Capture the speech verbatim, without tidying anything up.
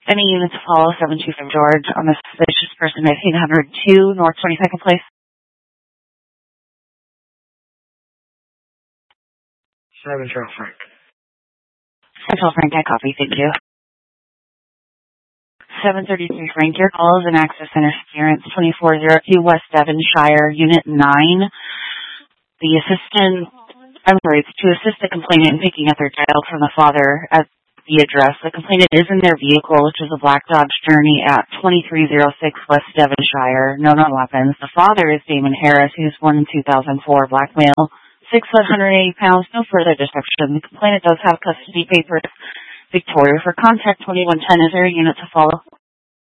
Any units to follow, seven two five George, on the suspicious person at eight oh two North twenty-second Place. seven Charles Frank. Central Frank, I copy, thank you. seven thirty-three Frank, your call is an access interference, twenty-four oh two West Devonshire, Unit nine. The assistant, I'm sorry, it's to assist the complainant in picking up their child from the father at the address. The complainant is in their vehicle, which is a black Dodge Journey at twenty-three oh six West Devonshire, known on weapons. The father is Damon Harris, who was born in two thousand four, black male, six foot, one hundred eighty pounds, no further deception. The complainant does have custody papers. Victoria, for contact twenty-one ten, is there a unit to follow?